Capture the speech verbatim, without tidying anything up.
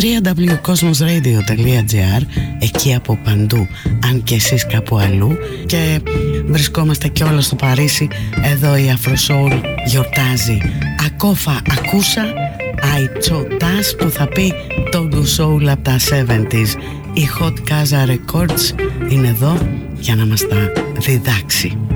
double-u double-u double-u τελεία κόσμος-ρέιντιο τελεία τζι άρ, εκεί από παντού, αν και εσείς κάπου αλλού. Και βρισκόμαστε και όλα στο Παρίσι. Εδώ η Afrosoul γιορτάζει. Ακόφα ακούσα Αϊτσοτάς, που θα πει το Soul από τα εβδομήντα. Η Hot Casa Records είναι εδώ για να μας τα διδάξει.